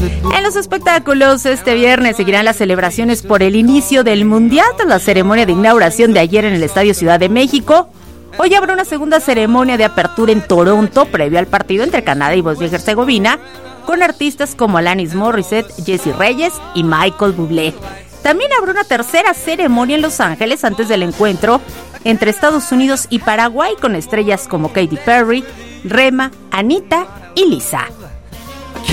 En los espectáculos, este viernes seguirán las celebraciones por el inicio del Mundial tras la ceremonia de inauguración de ayer en el Estadio Ciudad de México. Hoy habrá una segunda ceremonia de apertura en Toronto, previo al partido entre Canadá y Bosnia y Herzegovina, con artistas como Alanis Morissette, Jessie Reyes y Michael Bublé. También habrá una tercera ceremonia en Los Ángeles antes del encuentro entre Estados Unidos y Paraguay, con estrellas como Katy Perry, Rema, Anita y Lisa.